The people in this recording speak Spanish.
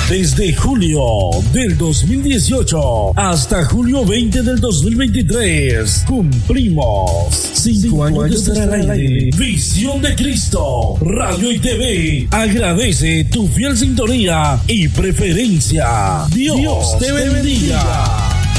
Desde julio del 2018 hasta julio 20 del 2023, cumplimos 5 años de estar al aire. Visión de Cristo, Radio y TV, agradece tu fiel sintonía y preferencia. Dios te bendiga.